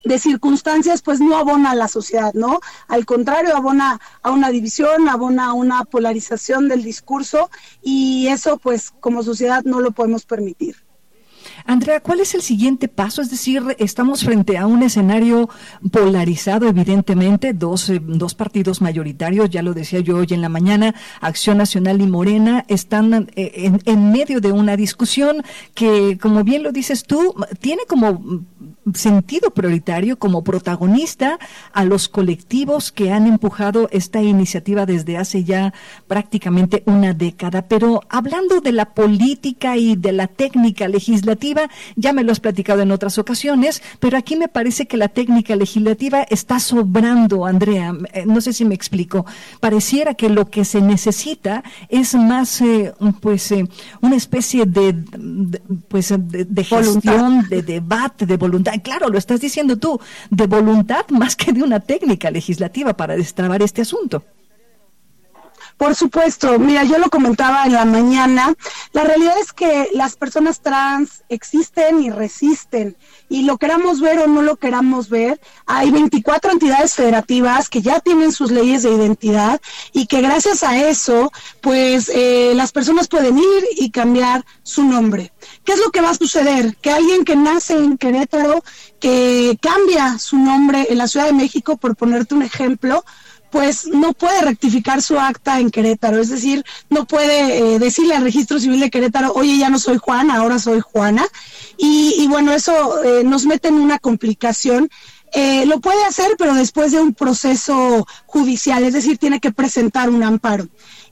de circunstancias, pues no abona a la sociedad, ¿no? Al contrario, abona a una división, abona a una polarización del discurso, y eso, pues, como sociedad no lo podemos permitir. Andrea, ¿cuál es el siguiente paso? Es decir, estamos frente a un escenario polarizado, evidentemente, dos partidos mayoritarios, ya lo decía yo hoy en la mañana, Acción Nacional y Morena, están en medio de una discusión que, como bien lo dices tú, tiene como sentido prioritario, como protagonista, a los colectivos que han empujado esta iniciativa desde hace ya prácticamente una década. Pero hablando de la política y de la técnica legislativa, ya me lo has platicado en otras ocasiones, pero aquí me parece que la técnica legislativa está sobrando, Andrea. No sé si me explico. Pareciera que lo que se necesita es más, una especie de gestión, de debate, de voluntad. Claro, lo estás diciendo tú, de voluntad más que de una técnica legislativa para destrabar este asunto. Por supuesto, mira, yo lo comentaba en la mañana, la realidad es que las personas trans existen y resisten, y lo queramos ver o no lo queramos ver, hay 24 entidades federativas que ya tienen sus leyes de identidad, y que gracias a eso, pues las personas pueden ir y cambiar su nombre. ¿Qué es lo que va a suceder? Que alguien que nace en Querétaro, que cambia su nombre en la Ciudad de México, por ponerte un ejemplo, pues no puede rectificar su acta en Querétaro, es decir, no puede decirle al Registro Civil de Querétaro, oye, ya no soy Juan, ahora soy Juana, y bueno, eso nos mete en una complicación. Lo puede hacer, pero después de un proceso judicial, es decir, tiene que presentar un amparo.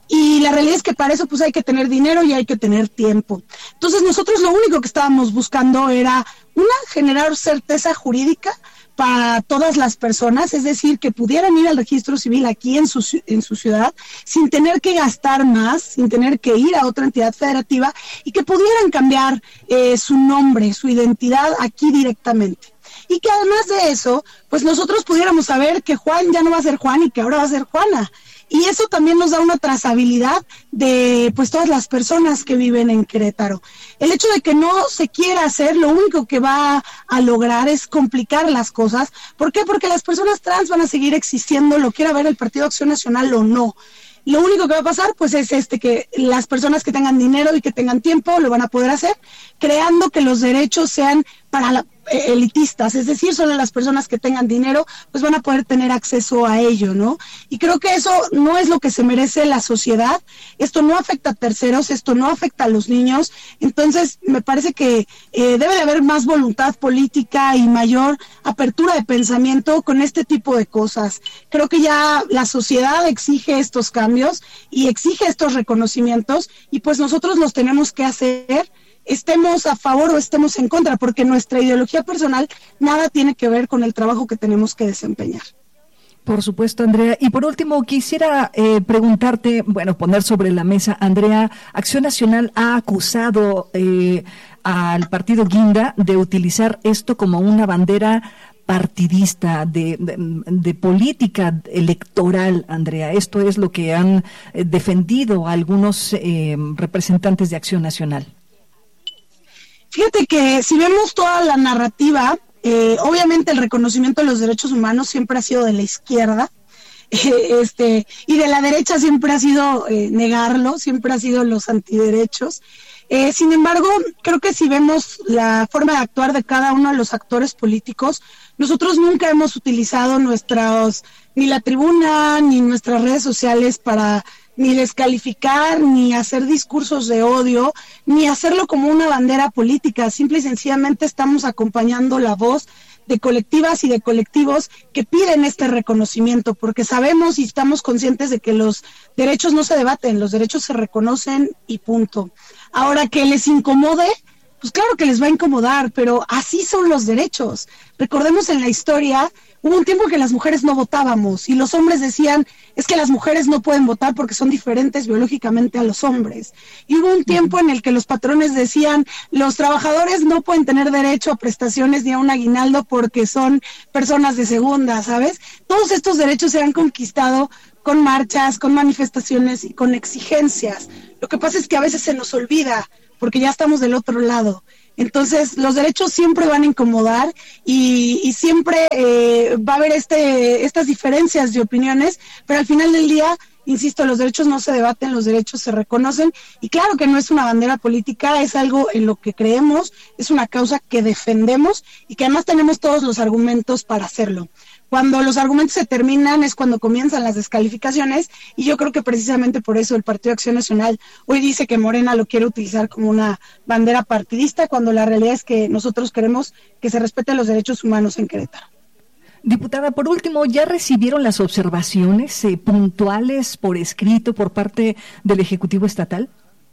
Y la realidad es que para eso pues hay que tener dinero y hay que tener tiempo. Entonces nosotros lo único que estábamos buscando era, generar certeza jurídica para todas las personas, es decir, que pudieran ir al registro civil aquí en su ciudad, sin tener que gastar más, sin tener que ir a otra entidad federativa, y que pudieran cambiar su nombre, su identidad aquí directamente. Y que además de eso, pues nosotros pudiéramos saber que Juan ya no va a ser Juan y que ahora va a ser Juana. Y eso también nos da una trazabilidad de pues todas las personas que viven en Querétaro. El hecho de que no se quiera hacer, lo único que va a lograr es complicar las cosas. ¿Por qué? Porque las personas trans van a seguir existiendo, lo quiera ver el Partido Acción Nacional o no. Lo único que va a pasar pues es que las personas que tengan dinero y que tengan tiempo lo van a poder hacer, creando que los derechos sean para elitistas, es decir, solo las personas que tengan dinero pues van a poder tener acceso a ello, ¿no? Y creo que eso no es lo que se merece la sociedad. Esto no afecta a terceros, esto no afecta a los niños. Entonces me parece que debe de haber más voluntad política y mayor apertura de pensamiento con este tipo de cosas. Creo que ya la sociedad exige estos cambios y exige estos reconocimientos, y pues nosotros los tenemos que hacer, estemos a favor o estemos en contra, porque nuestra ideología personal nada tiene que ver con el trabajo que tenemos que desempeñar. Por supuesto, Andrea. Y por último, quisiera preguntarte, poner sobre la mesa, Andrea, Acción Nacional ha acusado al partido Guinda de utilizar esto como una bandera partidista, de política electoral, Andrea. Esto es lo que han defendido algunos representantes de Acción Nacional. Fíjate que si vemos toda la narrativa, obviamente el reconocimiento de los derechos humanos siempre ha sido de la izquierda, y de la derecha siempre ha sido negarlo, siempre ha sido los antiderechos. Sin embargo, creo que si vemos la forma de actuar de cada uno de los actores políticos, nosotros nunca hemos utilizado ni la tribuna, ni nuestras redes sociales para ni descalificar, ni hacer discursos de odio, ni hacerlo como una bandera política. Simple y sencillamente estamos acompañando la voz de colectivas y de colectivos que piden este reconocimiento, porque sabemos y estamos conscientes de que los derechos no se debaten, los derechos se reconocen y punto. Ahora, que les incomode, pues claro que les va a incomodar, pero así son los derechos. Recordemos en la historia, hubo un tiempo que las mujeres no votábamos y los hombres decían, es que las mujeres no pueden votar porque son diferentes biológicamente a los hombres. Y hubo un tiempo en el que los patrones decían, los trabajadores no pueden tener derecho a prestaciones ni a un aguinaldo porque son personas de segunda, ¿sabes? Todos estos derechos se han conquistado con marchas, con manifestaciones y con exigencias. Lo que pasa es que a veces se nos olvida porque ya estamos del otro lado. Entonces, los derechos siempre van a incomodar y siempre va a haber estas diferencias de opiniones, pero al final del día, insisto, los derechos no se debaten, los derechos se reconocen, y claro que no es una bandera política, es algo en lo que creemos, es una causa que defendemos y que además tenemos todos los argumentos para hacerlo. Cuando los argumentos se terminan es cuando comienzan las descalificaciones, y yo creo que precisamente por eso el Partido Acción Nacional hoy dice que Morena lo quiere utilizar como una bandera partidista, cuando la realidad es que nosotros queremos que se respeten los derechos humanos en Querétaro. Diputada, por último, ¿ya recibieron las observaciones puntuales por escrito por parte del Ejecutivo Estatal?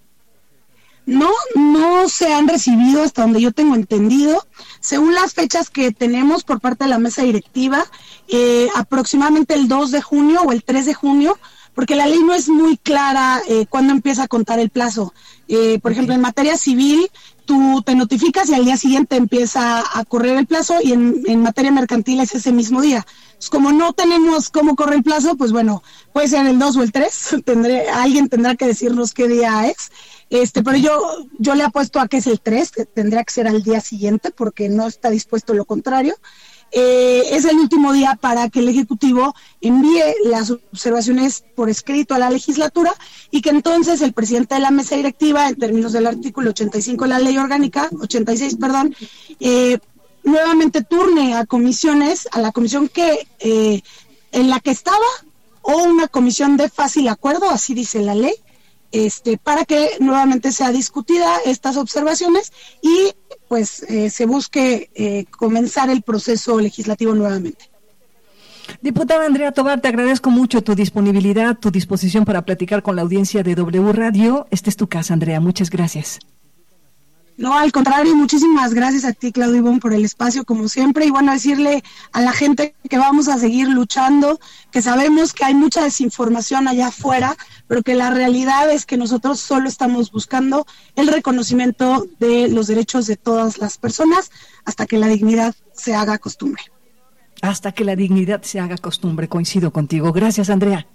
No se han recibido hasta donde yo tengo entendido. Según las fechas que tenemos por parte de la mesa directiva, aproximadamente el 2 de junio o el 3 de junio, porque la ley no es muy clara cuándo empieza a contar el plazo. Por ejemplo, en materia civil, tú te notificas y al día siguiente empieza a correr el plazo, y en materia mercantil es ese mismo día. Pues como no tenemos cómo correr el plazo, pues bueno, puede ser el 2 o el 3, alguien tendrá que decirnos qué día es. Pero yo le apuesto a que es el 3, que tendría que ser al día siguiente, porque no está dispuesto lo contrario. Es el último día para que el Ejecutivo envíe las observaciones por escrito a la legislatura, y que entonces el presidente de la mesa directiva, en términos del artículo 85 de la ley orgánica, 86, perdón, nuevamente turne a comisiones, a la comisión que en la que estaba, o una comisión de fácil acuerdo, así dice la ley, para que nuevamente sea discutida estas observaciones y pues se busque comenzar el proceso legislativo nuevamente. Diputada Andrea Tovar, te agradezco mucho tu disponibilidad, tu disposición para platicar con la audiencia de W Radio. Esta es tu casa, Andrea. Muchas gracias. No, al contrario, muchísimas gracias a ti, Claudio Ivonne, por el espacio, como siempre, y bueno, decirle a la gente que vamos a seguir luchando, que sabemos que hay mucha desinformación allá afuera, pero que la realidad es que nosotros solo estamos buscando el reconocimiento de los derechos de todas las personas hasta que la dignidad se haga costumbre. Hasta que la dignidad se haga costumbre, coincido contigo. Gracias, Andrea.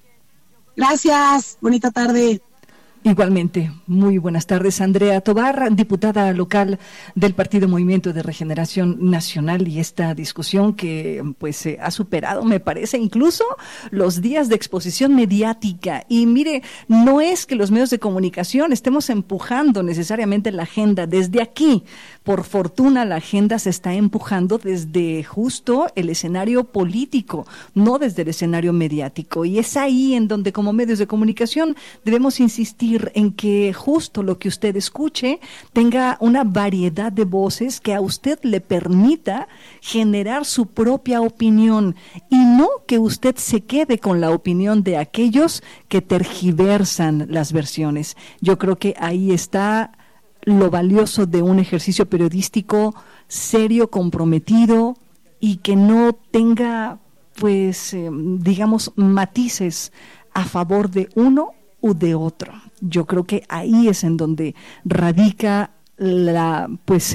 Gracias, bonita tarde. Igualmente, muy buenas tardes. Andrea Tovar, diputada local del Partido Movimiento de Regeneración Nacional, y esta discusión que pues ha superado, me parece, incluso los días de exposición mediática. Y mire, no es que los medios de comunicación estemos empujando necesariamente la agenda desde aquí. Por fortuna, la agenda se está empujando desde justo el escenario político, no desde el escenario mediático. Y es ahí en donde como medios de comunicación debemos insistir en que justo lo que usted escuche tenga una variedad de voces que a usted le permita generar su propia opinión, y no que usted se quede con la opinión de aquellos que tergiversan las versiones. Yo creo que ahí está lo valioso de un ejercicio periodístico serio, comprometido, y que no tenga, pues, digamos, matices a favor de uno u de otro. Yo creo que ahí es en donde radica la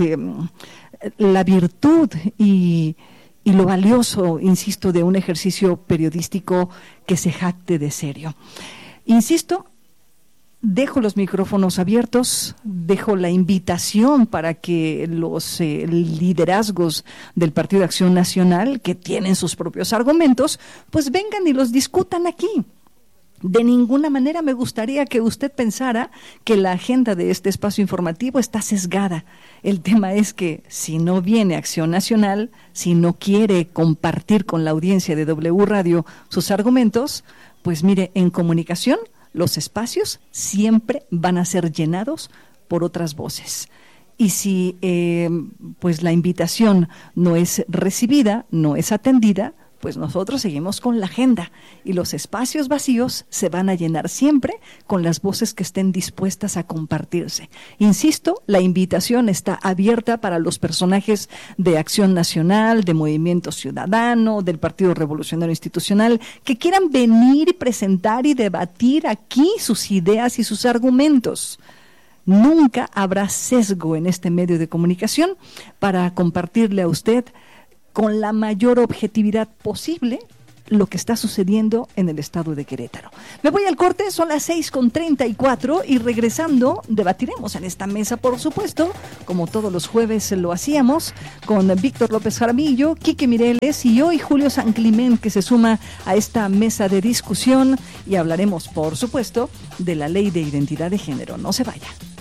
virtud y lo valioso, insisto, de un ejercicio periodístico que se jacte de serio. Insisto, dejo los micrófonos abiertos, dejo la invitación para que los liderazgos del Partido de Acción Nacional, que tienen sus propios argumentos, pues vengan y los discutan aquí. De ninguna manera me gustaría que usted pensara que la agenda de este espacio informativo está sesgada. El tema es que si no viene Acción Nacional, si no quiere compartir con la audiencia de W Radio sus argumentos, pues mire, en comunicación los espacios siempre van a ser llenados por otras voces. Y si pues la invitación no es recibida, no es atendida, pues nosotros seguimos con la agenda, y los espacios vacíos se van a llenar siempre con las voces que estén dispuestas a compartirse. Insisto, la invitación está abierta para los personajes de Acción Nacional, de Movimiento Ciudadano, del Partido Revolucionario Institucional, que quieran venir y presentar y debatir aquí sus ideas y sus argumentos. Nunca habrá sesgo en este medio de comunicación para compartirle a usted con la mayor objetividad posible lo que está sucediendo en el estado de Querétaro. Me voy al corte, son las 6:34 y regresando debatiremos en esta mesa, por supuesto, como todos los jueves lo hacíamos, con Víctor López Jaramillo, Quique Mireles y hoy Julio San Climén, que se suma a esta mesa de discusión, y hablaremos, por supuesto, de la Ley de Identidad de Género. No se vaya.